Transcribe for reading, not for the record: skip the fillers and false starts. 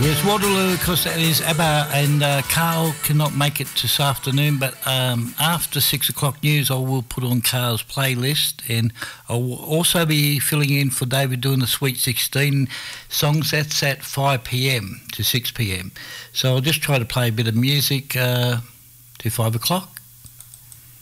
Yes, Waterloo, of course, that is ABBA, and Carl cannot make it this afternoon, but after 6 o'clock news, I will put on Carl's playlist, and I will also be filling in for David doing the Sweet 16 songs. That's at 5 p.m. to 6 p.m. So I'll just try to play a bit of music to 5 o'clock.